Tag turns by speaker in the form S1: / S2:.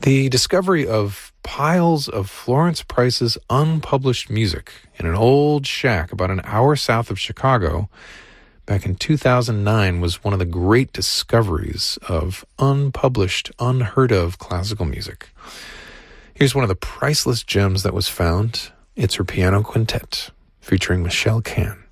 S1: The discovery of piles of Florence Price's unpublished music in an old shack about an hour south of Chicago back in 2009 was one of the great discoveries of unpublished, unheard of classical music. Here's one of the priceless gems that was found. It's her piano quintet featuring Michelle Can.